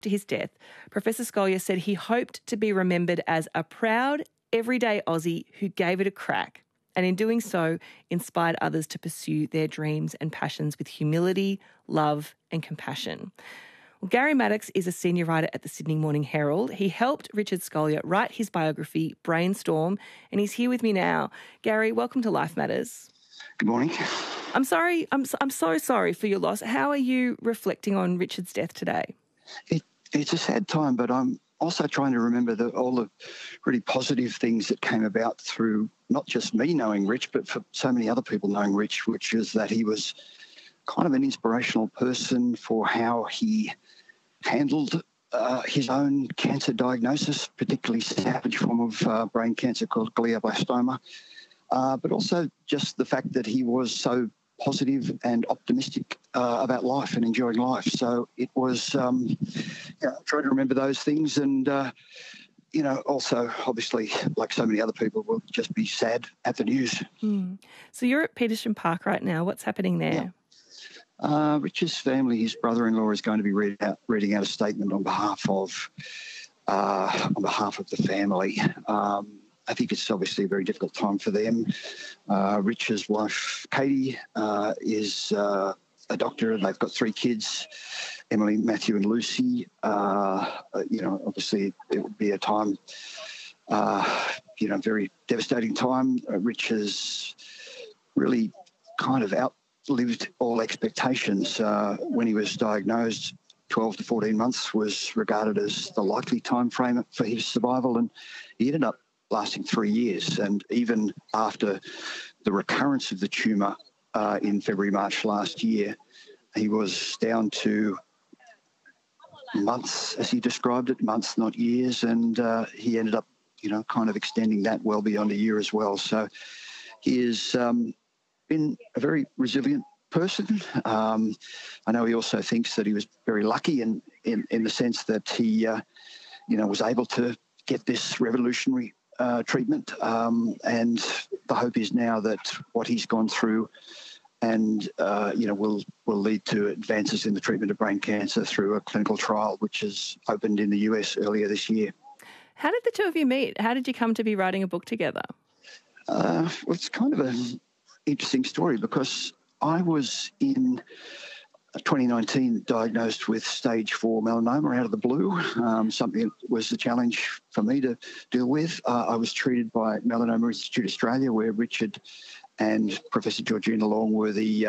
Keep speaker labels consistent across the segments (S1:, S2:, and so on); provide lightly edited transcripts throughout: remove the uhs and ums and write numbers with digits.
S1: to his death, Professor Scolyer said he hoped to be remembered as a proud, everyday Aussie who gave it a crack, and in doing so, inspired others to pursue their dreams and passions with humility, love and compassion. Well, Gary Maddox is a senior writer at the Sydney Morning Herald. He helped Richard Scolyer write his biography, Brainstorm, and he's here with me now. Gary, welcome to Life Matters.
S2: Good morning.
S1: I'm sorry. I'm so sorry for your loss. How are you reflecting on Richard's death today?
S2: It's a sad time, but I'm also trying to remember all the really positive things that came about through not just me knowing Rich, but for so many other people knowing Rich, which is that he was kind of an inspirational person for how he handled his own cancer diagnosis, particularly savage form of brain cancer called glioblastoma, but also just the fact that he was so positive and optimistic about life and enjoying life. So it was, trying to remember those things and, also obviously, like so many other people, will just be sad at the news.
S1: So you're at Petersham Park right now. What's happening there?
S2: Yeah. Richard's family, his brother-in-law, is going to be reading out a statement on behalf of the family. I think it's obviously a very difficult time for them. Richard's wife, Katie, is a doctor, and they've got 3 kids, Emily, Matthew and Lucy. Obviously it would be a time, very devastating time. Rich has really kind of outlived all expectations. When he was diagnosed, 12 to 14 months was regarded as the likely time frame for his survival, and he ended up lasting 3 years. And even after the recurrence of the tumour in February, March last year, he was down to months, as he described it, months, not years, and he ended up, kind of extending that well beyond a year as well. So he has been a very resilient person. I know he also thinks that he was very lucky in the sense that he, was able to get this revolutionary treatment, and the hope is now that what he's gone through and will lead to advances in the treatment of brain cancer through a clinical trial which has opened in the US earlier this year.
S1: How did the two of you meet? How did you come to be writing a book together?
S2: Well, it's kind of an interesting story because I was in 2019 diagnosed with stage 4 melanoma out of the blue, something that was a challenge for me to deal with. I was treated by Melanoma Institute Australia, where Richard and Professor Georgina Long were the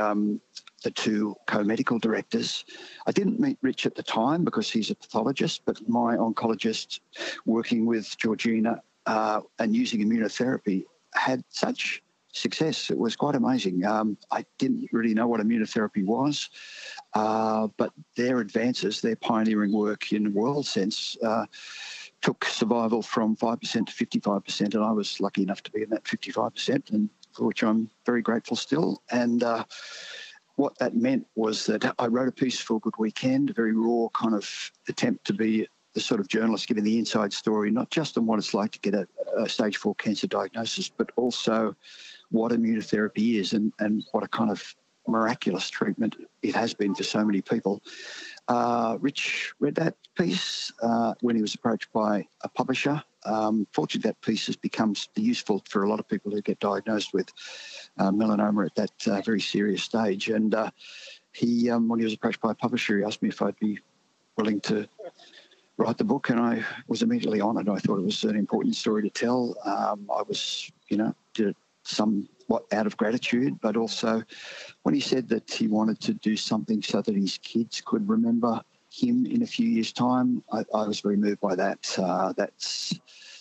S2: 2 co-medical directors. I didn't meet Rich at the time because he's a pathologist, but my oncologist working with Georgina and using immunotherapy had such success. It was quite amazing. I didn't really know what immunotherapy was, but their advances, their pioneering work in world sense, took survival from 5% to 55%, and I was lucky enough to be in that 55%, and for which I'm very grateful still. And what that meant was that I wrote a piece for Good Weekend, a very raw kind of attempt to be the sort of journalist giving the inside story, not just on what it's like to get a stage 4 cancer diagnosis, but also what immunotherapy is and what a kind of miraculous treatment it has been for so many people. Rich read that piece when he was approached by a publisher. Fortunately, that piece has become useful for a lot of people who get diagnosed with melanoma at that very serious stage. And he, when he was approached by a publisher, he asked me if I'd be willing to write the book, and I was immediately honoured. I thought it was an important story to tell. I was, did it somewhat out of gratitude, but also when he said that he wanted to do something so that his kids could remember him in a few years' time, I was very moved by that. That's,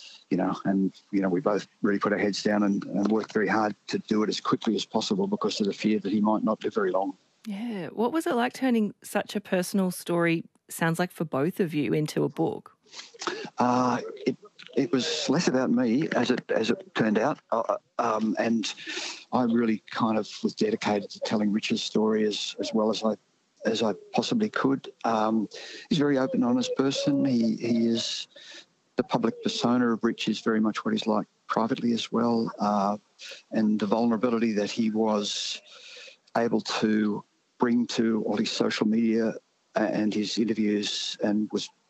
S2: we both really put our heads down and worked very hard to do it as quickly as possible because of the fear that he might not live very long.
S1: Yeah. What was it like turning such a personal story, sounds like for both of you, into a book?
S2: It was less about me, as it turned out, and I really kind of was dedicated to telling Richard's story as well as I possibly could. He's a very open, honest person. He is the public persona of Rich is very much what he's like privately as well, and the vulnerability that he was able to bring to all his social media and his interviews, and was